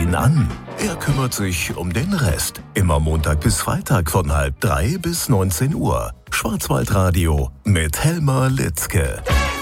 ihn an. Er kümmert sich um den Rest. Immer Montag bis Freitag von 12:30 bis 19 Uhr. Schwarzwaldradio mit Helmer Litzke.